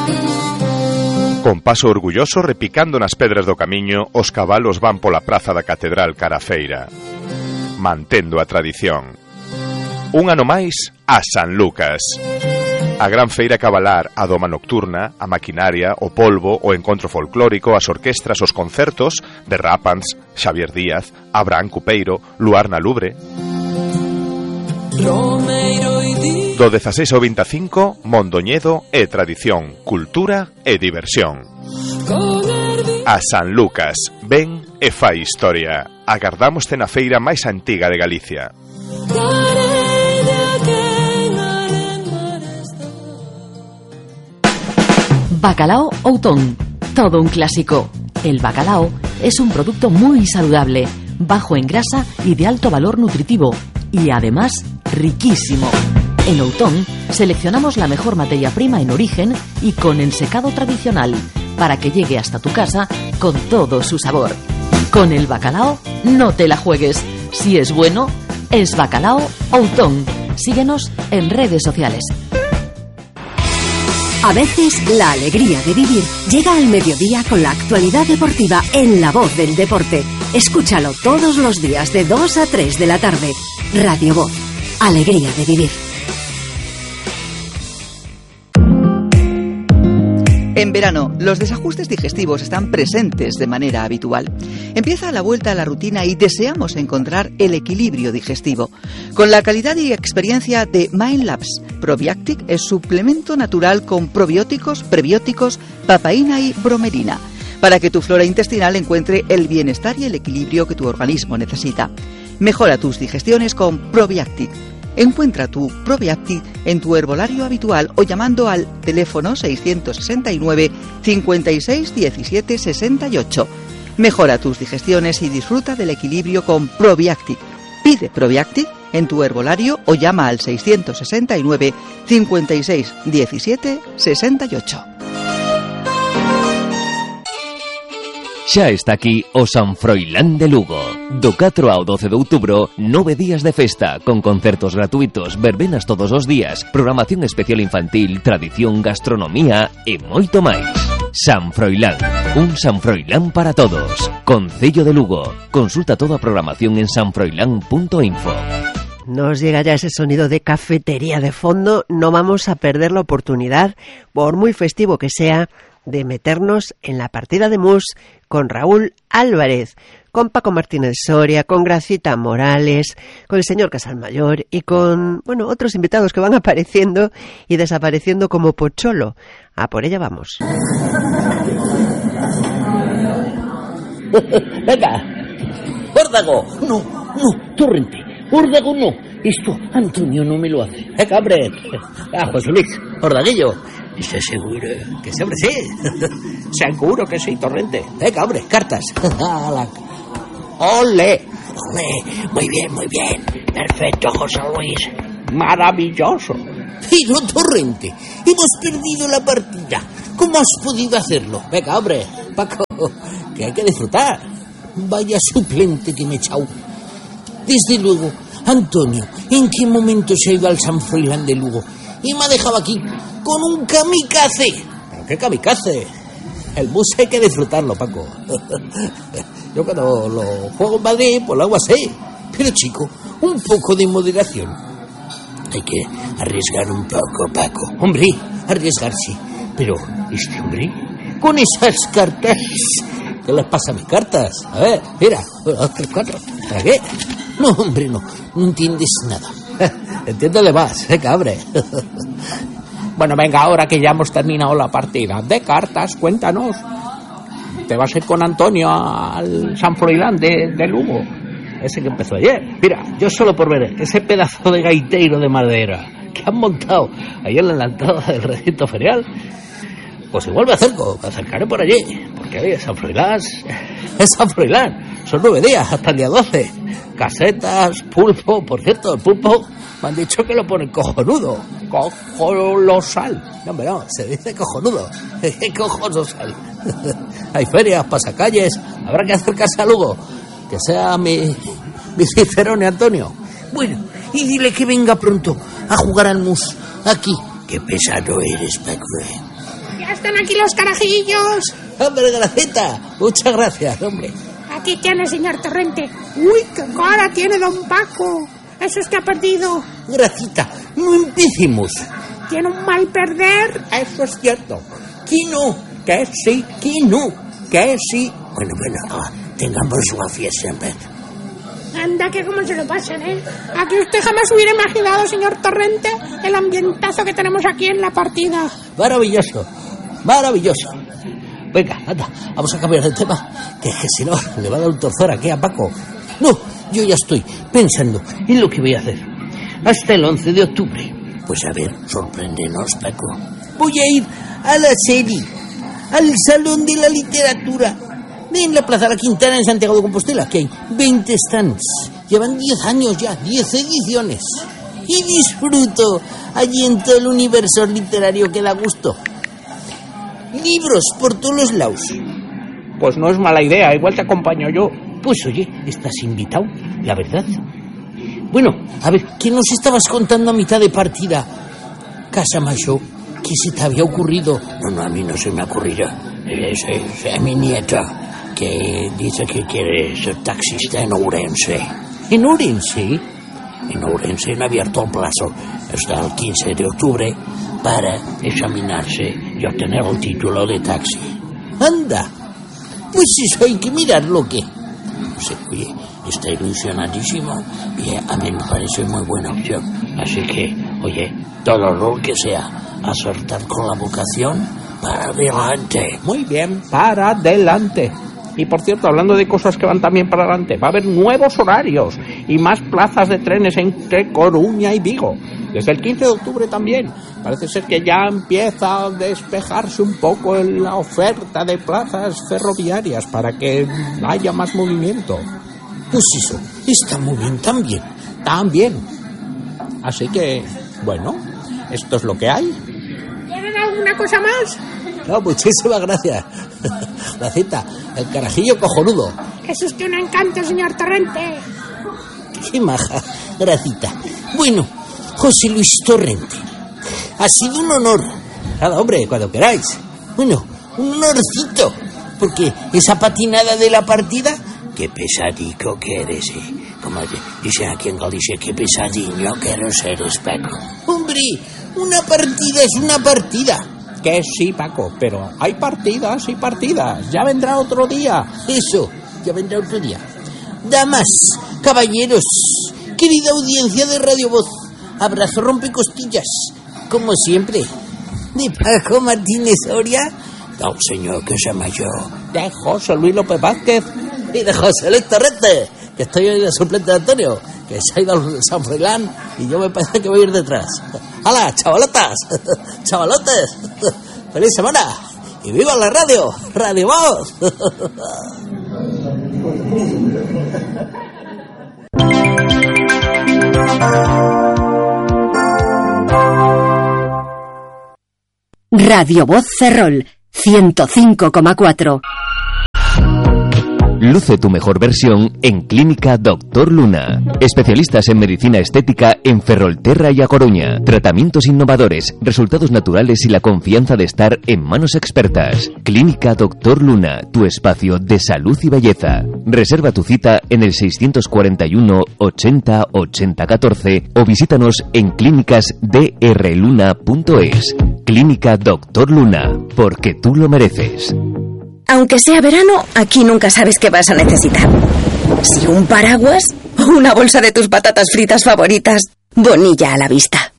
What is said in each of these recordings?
Con paso orgulloso repicando nas pedras do camiño, os cabalos van pola praza da Catedral cara a feira, mantendo a tradición. Un ano máis a San Lucas. A gran feira cabalar, a doma nocturna, a maquinaria, o polvo, o encontro folclórico, as orquestras, os concertos de Rápans, Xavier Díaz, Abraham Cupeiro, Luar na Lubre. Do 16 ao 25, Mondoñedo é tradición, cultura e diversión. A San Lucas, ven e fai historia. Agardámoste na feira máis antiga de Galicia. Bacalao Outón, todo un clásico. El bacalao es un producto muy saludable, bajo en grasa y de alto valor nutritivo, y además riquísimo. En Outón seleccionamos la mejor materia prima en origen y con ensecado tradicional, para que llegue hasta tu casa con todo su sabor. Con el bacalao no te la juegues. Si es bueno, es Bacalao Outón. Síguenos en redes sociales. A veces la alegría de vivir llega al mediodía con la actualidad deportiva en La Voz del Deporte. Escúchalo todos los días de 2 a 3 de la tarde. Radio Voz. Alegría de vivir. En verano, los desajustes digestivos están presentes de manera habitual. Empieza la vuelta a la rutina y deseamos encontrar el equilibrio digestivo. Con la calidad y experiencia de Mindlabs, Probiactic es suplemento natural con probióticos, prebióticos, papaína y bromelina, para que tu flora intestinal encuentre el bienestar y el equilibrio que tu organismo necesita. Mejora tus digestiones con Probiactic. Encuentra tu Probiactic en tu herbolario habitual o llamando al teléfono 669 56 17 68. Mejora tus digestiones y disfruta del equilibrio con Probiactic. Pide Probiactic en tu herbolario o llama al 669 56 17 68. Xa está aquí o San Froilán de Lugo. Do 4 ao 12 de outubro, 9 días de festa, con concertos gratuitos, verbenas todos os días, programación especial infantil, tradición, gastronomía e moito máis. San Froilán, un San Froilán para todos. Concello de Lugo. Consulta toda a programación en sanfroilán.info. Nos llega ya ese sonido de cafetería de fondo. No vamos a perder la oportunidad, por muy festivo que sea, de meternos en la partida de mus con Raúl Álvarez, con Paco Martínez Soria, con Gracita Morales, con el señor Casalmayor y con, bueno, otros invitados que van apareciendo y desapareciendo como Pocholo. A por ella vamos. Venga, órdago, no, Torrente, órdago no, esto Antonio no me lo hace. Venga, hombre, José Luis, ordaguillo. ¿Estás seguro? Que sí, hombre, sí. Seguro que sí, Torrente. Venga, hombre, cartas. ¡Ole! Muy bien. Perfecto, José Luis. Maravilloso. Pero, Torrente, hemos perdido la partida. ¿Cómo has podido hacerlo? Venga, hombre, Paco, que hay que disfrutar. Vaya suplente que me he echado. Desde luego, Antonio, ¿en qué momento se ha ido al San Froilán de Lugo? Y me ha dejado aquí con un kamikaze. ¿Pero qué kamikaze? El bus hay que disfrutarlo, Paco. Yo cuando lo juego en Madrid, pues lo hago así. Pero, chico, un poco de moderación. Hay que arriesgar un poco, Paco. Hombre, arriesgarse. Pero, este hombre, con esas cartas... ¿Qué les pasa a mis cartas? A ver, mira, 1, 2, 3, 4. ¿Para qué? No, hombre, no entiendes nada. Entiéndele más, cabre. Bueno, venga, ahora que ya hemos terminado la partida de cartas, cuéntanos. ¿Te vas a ir con Antonio al San Froilán de Lugo? Ese que empezó ayer. Mira, yo solo por ver ese pedazo de gaiteiro de madera que han montado ayer en la entrada del recinto ferial, pues igual me acercaré por allí. Porque oye, San Froilán es San Froilán. Son 9 días hasta el día 12. Casetas, pulpo. Por cierto, el pulpo me han dicho que lo ponen cojonudo. Cojonosal. No, hombre, no, se dice cojonudo. Cojonosal. Hay ferias, pasacalles. Habrá que acercarse a Lugo. Que sea mi Cicerone Antonio. Bueno, y dile que venga pronto a jugar al mus aquí. Qué pesado eres, Paco. Ya están aquí los carajillos. ¡Hombre, Graceta! Muchas gracias, hombre. Aquí tiene, señor Torrente. ¡Uy, qué cara tiene don Paco! Eso es que ha perdido. Graceta, no empecemos. Tiene un mal perder. Eso es cierto. Que no, que sí, que no, que sí. Bueno, tengamos la fiesta en vez. Anda, que cómo se lo pasan, ¿eh? Aquí usted jamás hubiera imaginado, señor Torrente, el ambientazo que tenemos aquí en la partida. Maravilloso, maravilloso. Venga, anda, vamos a cambiar de tema, que si no, le va a dar un torzor aquí a Paco. No, yo ya estoy pensando en lo que voy a hacer. Hasta el 11 de octubre. Pues a ver, sorpréndenos, Paco. Voy a ir a la serie, al Salón de la Literatura, en la Plaza de la Quintana en Santiago de Compostela, que hay 20 stands. Llevan 10 años ya, 10 ediciones. Y disfruto allí en todo el universo literario que da gusto. Libros por todos los lados. Pues no es mala idea, igual te acompaño yo. Pues oye, estás invitado, la verdad. Bueno, a ver, ¿qué nos estabas contando a mitad de partida? Casamayo, ¿qué se te había ocurrido? No, a mí no se me ocurrirá. Es mi nieta, que dice que quiere ser taxista en Ourense. ¿En Ourense? En Ourense han abierto un plazo hasta el 15 de octubre para examinarse y obtener el título de taxi. ¡Anda! Pues eso hay que mirarlo, ¿qué? No sé, oye, está ilusionadísimo y a mí me parece muy buena opción. Así que, oye, todo lo que sea acertar con la vocación, para adelante. Muy bien, para adelante. Y por cierto, hablando de cosas que van también para adelante, va a haber nuevos horarios y más plazas de trenes entre Coruña y Vigo. Desde el 15 de octubre también. Parece ser que ya empieza a despejarse un poco la oferta de plazas ferroviarias para que haya más movimiento. Pues eso, está muy bien también. También. Así que, bueno, esto es lo que hay. ¿Tienen alguna cosa más? No, muchísimas gracias. Graceta, el carajillo cojonudo. Es usted un encanto, señor Torrente. Qué maja, Gracita. Bueno, José Luis Torrente, ha sido un honor. Nada, hombre, cuando queráis. Bueno, un honorcito, porque esa patinada de la partida, qué pesadico que eres, ¿eh? Como dicen aquí en Galicia, qué pesadiño que eres, Paco. Hombre, una partida es una partida. Que sí, Paco, pero hay partidas y partidas. Ya vendrá otro día. Eso, ya vendrá otro día. Damas, caballeros, querida audiencia de Radio Voz, abrazo rompecostillas, como siempre, de Paco Martínez Soria, del señor que se llama yo, de José Luis López Vázquez y de José Luis Torrente, que estoy hoy de suplente de Antonio, que se ha ido al San Froilán y yo me parece que voy a ir detrás. ¡Hala, chavalotas! ¡Chavalotes! ¡Feliz semana! ¡Y viva la radio! ¡Radio Voz! Radio Voz Ferrol 105,4. Luce tu mejor versión en Clínica Doctor Luna. Especialistas en medicina estética en Ferrolterra y A Coruña. Tratamientos innovadores, resultados naturales y la confianza de estar en manos expertas. Clínica Doctor Luna, tu espacio de salud y belleza. Reserva tu cita en el 641 80 80 14 o visítanos en clínicasdrluna.es. Clínica Doctor Luna, porque tú lo mereces. Aunque sea verano, aquí nunca sabes qué vas a necesitar. Si un paraguas o una bolsa de tus patatas fritas favoritas, Bonilla a la vista.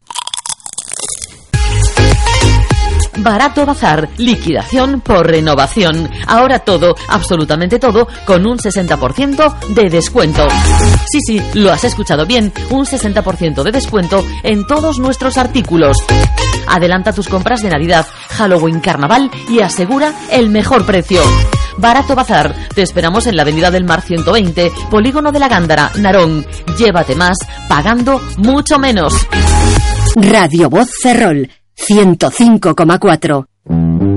Barato Bazar, liquidación por renovación. Ahora todo, absolutamente todo, con un 60% de descuento. Sí, lo has escuchado bien, un 60% de descuento en todos nuestros artículos. Adelanta tus compras de Navidad, Halloween, Carnaval y asegura el mejor precio. Barato Bazar, te esperamos en la Avenida del Mar 120, Polígono de la Gándara, Narón. Llévate más, pagando mucho menos. Radio Voz Ferrol 105,4.